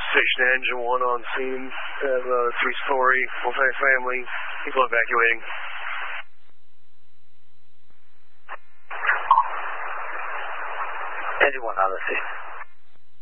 Station Engine 1 on scene. Have a 3-story, multi-family. People evacuating. Engine 1 on the scene.